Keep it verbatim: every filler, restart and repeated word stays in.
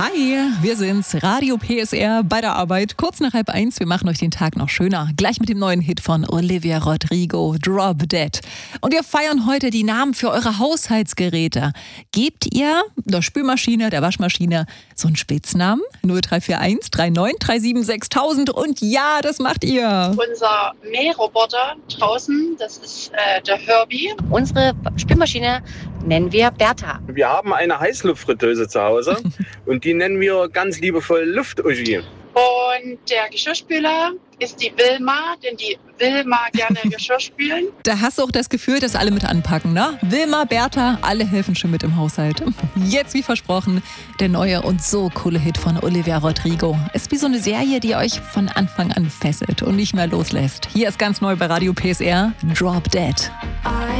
Hi, wir sind's, Radio P S R bei der Arbeit. Kurz nach halb eins, wir machen euch den Tag noch schöner. Gleich mit dem neuen Hit von Olivia Rodrigo, Drop Dead. Und wir feiern heute die Namen für eure Haushaltsgeräte. Gebt ihr der Spülmaschine, der Waschmaschine so einen Spitznamen? null drei vier eins drei neun drei sieben sechs tausend. Und ja, das macht ihr. Unser Mähroboter draußen, das ist äh, der Herbie. Unsere Spülmaschine nennen wir Bertha. Wir haben eine Heißluftfritteuse zu Hause und die nennen wir ganz liebevoll Luft-Uschi. Und der Geschirrspüler ist die Wilma, denn die will mal gerne Geschirr spülen. Da hast du auch das Gefühl, dass alle mit anpacken, ne? Wilma, Bertha, alle helfen schon mit im Haushalt. Jetzt, wie versprochen, der neue und so coole Hit von Olivia Rodrigo. Ist wie so eine Serie, die euch von Anfang an fesselt und nicht mehr loslässt. Hier ist ganz neu bei Radio P S R, Drop Dead.